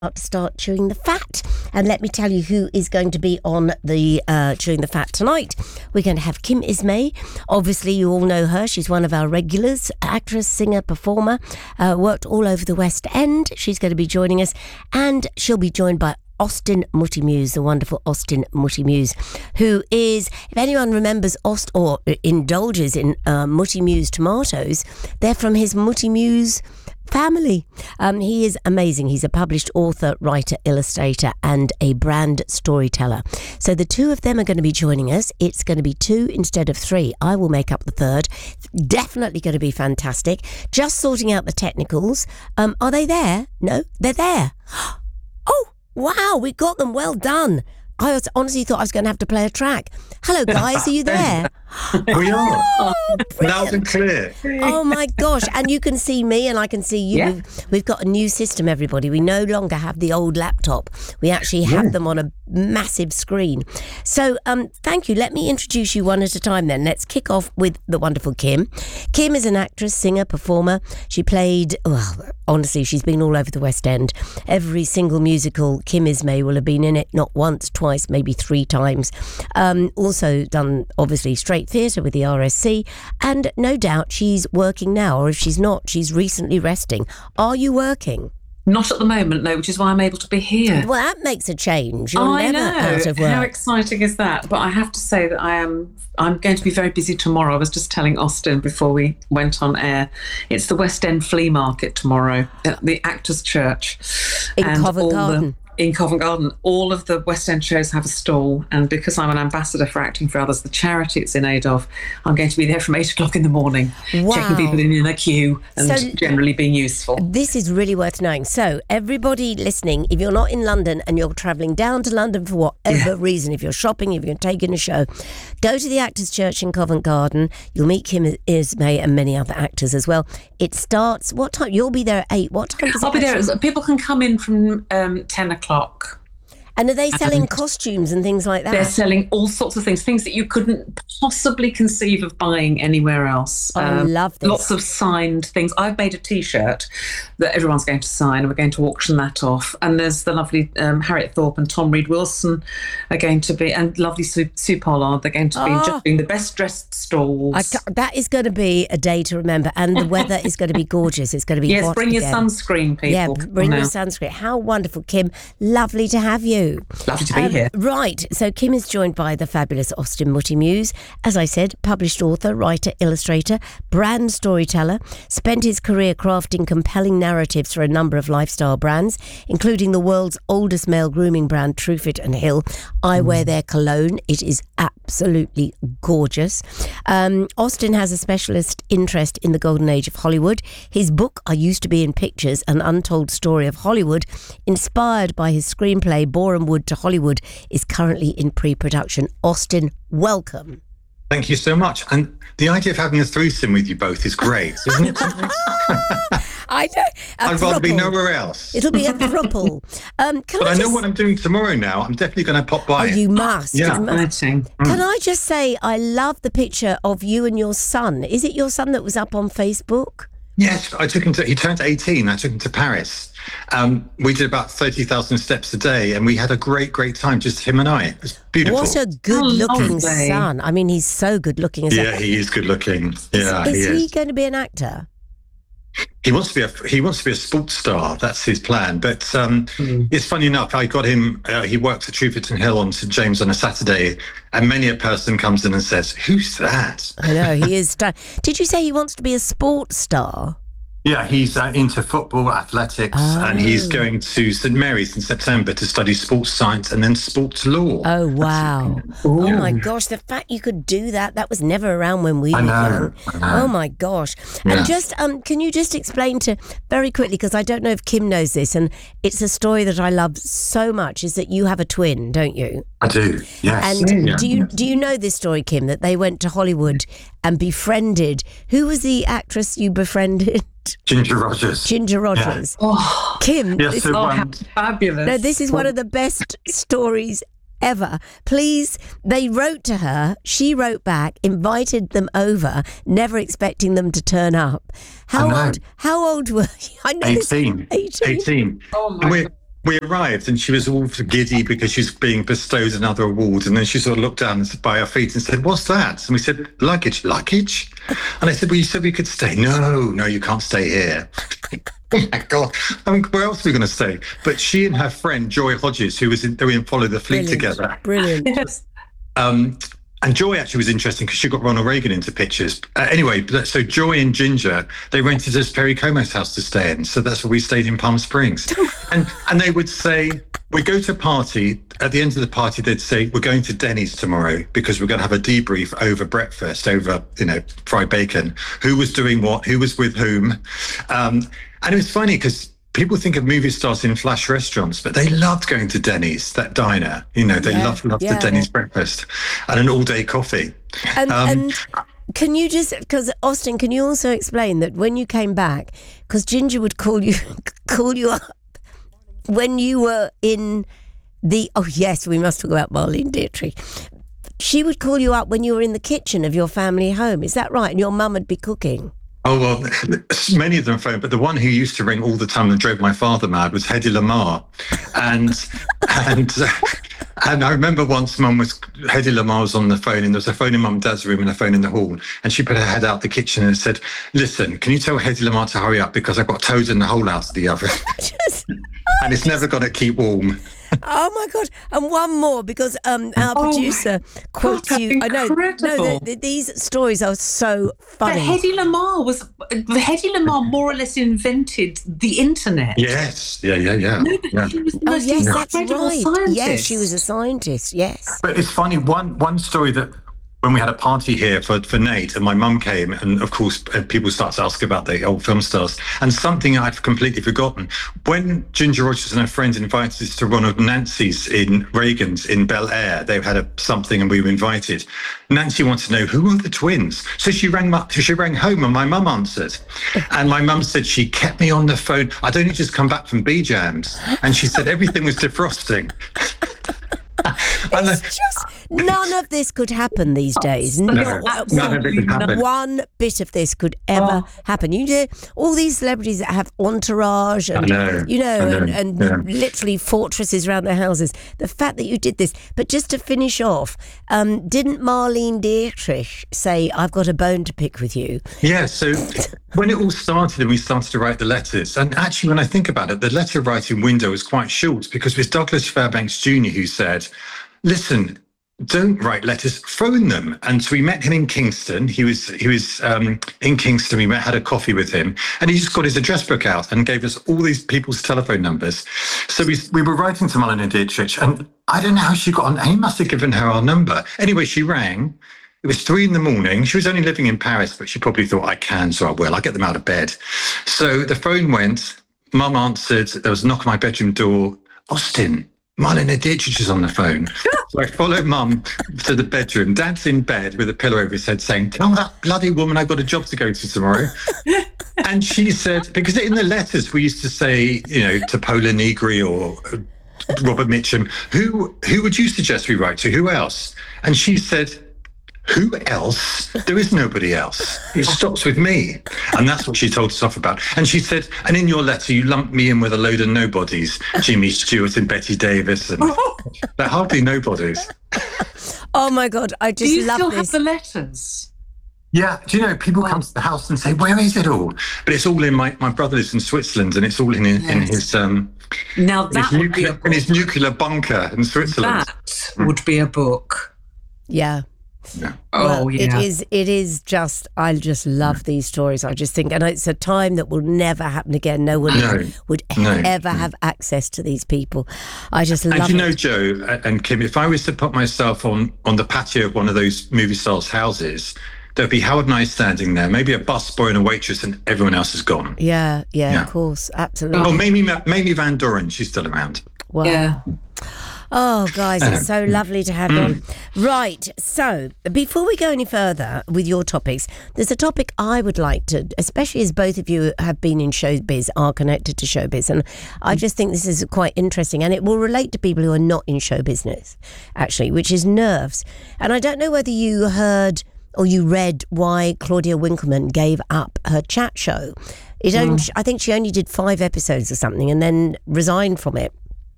to start chewing the fat. And let me tell you who is going to be on the chewing the fat tonight. We're going to have Kim Ismay. Obviously, you all know her. She's one of our regulars, actress, singer, performer, worked all over the West End. She's going to be joining us, and she'll be joined by Austin Mutty-Muse, the wonderful Austin Mutty-Muse, who is, if anyone remembers or indulges in Mutty-Muse tomatoes, they're from his Mutty-Muse family. He is amazing. He's a published author, writer, illustrator, and a brand storyteller. So the two of them are going to be joining us. It's going to be 2 instead of 3. I will make up the third. Definitely going to be fantastic. Just sorting out the technicals. Are they there? No, they're there. Oh, wow, we got them. Well done. I honestly thought I was going to have to play a track. Hello, guys. Are you there? We are. Oh, loud and clear. Oh, my gosh. And you can see me and I can see you. Yeah. We've got a new system, everybody. We no longer have the old laptop. We actually have them on a massive screen. So thank you. Let me introduce you one at a time then. Let's kick off with the wonderful Kim. Kim is an actress, singer, performer. She played, well, honestly, she's been all over the West End. Every single musical, Kim Ismay will have been in it, not once, twice, maybe 3 times. Also done, obviously, straight theatre with the RSC. And no doubt she's working now, or if she's not, she's recently resting. Are you working? Not at the moment, no, which is why I'm able to be here. Well, that makes a change. You're I never know. out of work. How exciting is that? But I have to say that I'm going to be very busy tomorrow. I was just telling Austin before we went on air. It's the West End Flea Market tomorrow at the Actors Church. In Covent Garden. In Covent Garden, all of the West End shows have a stall, and because I'm an ambassador for Acting for Others, the charity it's in aid of, I'm going to be there from 8 o'clock in the morning, Wow. checking people in a queue and generally being useful. This is really worth knowing. So, everybody listening, if you're not in London and you're travelling down to London for whatever reason, if you're shopping, if you're taking a show, go to the Actors Church in Covent Garden. You'll meet Kim Ismay and many other actors as well. It starts, what time? You'll be there at 8. What time does it I'll be there. People can come in from 10 o'clock. And are they selling costumes and things like that? They're selling all sorts of things that you couldn't possibly conceive of buying anywhere else. I love this. Lots of signed things. I've made a T-shirt that everyone's going to sign, and we're going to auction that off. And there's the lovely Harriet Thorpe and Tom Reed-Wilson are going to be, and lovely Sue Pollard. They're going to be just doing the best dressed stalls. That is going to be a day to remember, and the weather is going to be gorgeous. It's going to be hot bring your again. sunscreen, people. Yeah, bring your sunscreen. How wonderful, Kim. Lovely to have you. Lovely to be here. Right, so Kim is joined by the fabulous Austin Mutty-Muse. As I said, published author, writer, illustrator, brand storyteller, spent his career crafting compelling narratives for a number of lifestyle brands, including the world's oldest male grooming brand, Truefitt and Hill. I wear their cologne. It is absolutely gorgeous. Austin has a specialist interest in the golden age of Hollywood. His book, I Used to Be in Pictures, An Untold Story of Hollywood, inspired by his screenplay Boreham Wood to Hollywood, is currently in pre-production. Austin, welcome. Thank you so much. And the idea of having a threesome with you both is great, isn't it? I know. I'd rather be nowhere else. It'll be a throuple. But I know what I'm doing tomorrow now. I'm definitely going to pop by. Oh, you must. Yeah. You must. Can I just say, I love the picture of you and your son. Is it your son that was up on Facebook? Yes, I took him he turned 18. I took him to Paris. We did about 30,000 steps a day, and we had a great time, just him and I. It was beautiful. What a good-looking son. I mean, he's so good-looking. Yeah, he is good-looking. Yeah, is he going to be an actor? He wants to be a sports star. That's his plan. But it's funny enough. I got him. He works at Truefitt and Hill on St James on a Saturday, and many a person comes in and says, "Who's that?" I know he is. Did you say he wants to be a sports star? Yeah, he's into football, athletics, and he's going to St Mary's in September to study sports science and then sports law. Oh, wow. Oh, my gosh, the fact you could do that was never around when we were young. Oh, my gosh. Yeah. And just, can you just explain very quickly, because I don't know if Kim knows this, and it's a story that I love so much, is that you have a twin, don't you? I do, yes. And do you know this story, Kim, that they went to Hollywood and befriended, who was the actress you befriended? Ginger Rogers. Yeah. Oh, Kim, yes, how fabulous. No, this is one of the best stories ever. Please, they wrote to her, she wrote back, invited them over, never expecting them to turn up. How old were you? I know 18. 18. Oh my God. we arrived and she was all giddy because she's being bestowed another award. And then she sort of looked down by her feet and said, "What's that?" And we said, "Luggage." And I said, "Well, you said we could stay." No, you can't stay here. Oh my God. I mean, where else are we going to stay? But she and her friend, Joy Hodges, who was they were in Follow the Fleet together. Brilliant. Yes. And Joy actually was interesting because she got Ronald Reagan into pictures. Anyway, so Joy and Ginger, they rented us Perry Como's house to stay in. So that's where we stayed in Palm Springs. and they would say, we go to a party. At the end of the party, they'd say, "We're going to Denny's tomorrow because we're going to have a debrief over breakfast, over, fried bacon. Who was doing what? Who was with whom?" And it was funny because people think of movie stars in flash restaurants, but they loved going to Denny's, that diner. They loved the Denny's breakfast and an all-day coffee. And can you just, because Austin, can you also explain that when you came back, because Ginger would call you up when you were in oh yes, we must talk about Marlene Dietrich. She would call you up when you were in the kitchen of your family home. Is that right? And your mum would be cooking. Oh, well, many of them phoned, but the one who used to ring all the time and drove my father mad was Hedy Lamarr. And I remember once Hedy Lamarr was on the phone, and there was a phone in Mum and Dad's room and a phone in the hall. And she put her head out the kitchen and said, "Listen, can you tell Hedy Lamarr to hurry up because I've got toads in the hole out of the oven." And it's never going to keep warm. Oh my God! And one more, because our producer quotes you. I know. No, these stories are so funny. But Hedy Lamarr more or less invented the internet. Yes. Yeah. No, but she was the most incredible scientist. Yes, she was a scientist. Yes. But it's funny. One story that, when we had a party here for Nate, and my mum came, and of course people start to ask about the old film stars, and something I'd completely forgotten. When Ginger Rogers and her friends invited us to Ronald and Nancy's in Reagan's in Bel Air, they had something and we were invited. Nancy wanted to know who were the twins, so she rang home and my mum answered, and my mum said she kept me on the phone. I'd only just come back from B-Jams, and she said everything was defrosting. It's just none of this could happen these days. None of it could happen. One bit of this could ever happen. You know, all these celebrities that have entourage and literally fortresses around their houses. The fact that you did this, but just to finish off, didn't Marlene Dietrich say, "I've got a bone to pick with you"? Yeah. So when it all started and we started to write the letters, and actually when I think about it, the letter writing window was quite short because it was Douglas Fairbanks Jr. who said, "Listen, don't write letters, phone them." And so we met him in Kingston. He was in Kingston. We had a coffee with him, and he just got his address book out and gave us all these people's telephone numbers. So we were writing to Marlene Dietrich, and I don't know how she got on. He must have given her our number. Anyway, she rang. It was 3 a.m. She was only living in Paris, but she probably thought, "I can, so I will. I'll get them out of bed." So the phone went. Mum answered. There was a knock on my bedroom door. "Austin, Marlene Dietrich is on the phone." So I followed Mum to the bedroom. Dad's in bed with a pillow over his head saying, "Tell that bloody woman I've got a job to go to tomorrow." And she said, because in the letters we used to say, to Paula Negri or Robert Mitchum, who would you suggest we write to? Who else? And she said, "Who else? There is nobody else. It stops with me." And that's what she told us off about. And she said, "And in your letter, you lumped me in with a load of nobodies, Jimmy Stewart and Betty Davis, and they're hardly nobodies." Oh my God, I just love this. Do you still have the letters? Yeah, do you know, people come to the house and say, "Where is it all?" But it's all in my brother lives in Switzerland, and it's all in his now that would be in his nuclear bunker in Switzerland. That would be a book. Yeah. Yeah. Oh, yeah. It is just, I just love these stories. I just think, and it's a time that will never happen again. No one would ever have access to these people. I just love it. And Joe and Kim, if I was to put myself on the patio of one of those movie stars' houses, there'd be Howard and I standing there, maybe a busboy and a waitress, and everyone else is gone. Yeah, of course, absolutely. Oh, Mamie Van Doren, she's still around. Wow. Yeah. Oh, guys, it's so lovely to have you on. Right, so before we go any further with your topics, there's a topic I would like to, especially as both of you have been in showbiz, are connected to showbiz, and I just think this is quite interesting, and it will relate to people who are not in show business, actually, which is nerves. And I don't know whether you heard or you read why Claudia Winkleman gave up her chat show. I think she only did 5 episodes or something and then resigned from it.